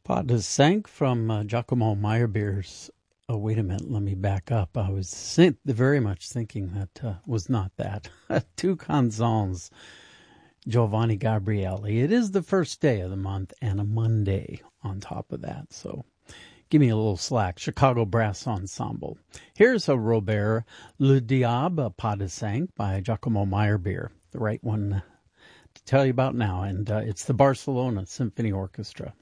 Pas de Cinq from Giacomo Meyerbeer's. Oh, wait a minute. Let me back up. I was very much thinking that was not that. Two Canzons, Giovanni Gabrieli. It is the first day of the month and a Monday on top of that. So give me a little slack. Chicago Brass Ensemble. Here's a Robert Le Diable, Pas de Cinq by Giacomo Meyerbeer. The right one to tell you about now. And it's the Barcelona Symphony Orchestra.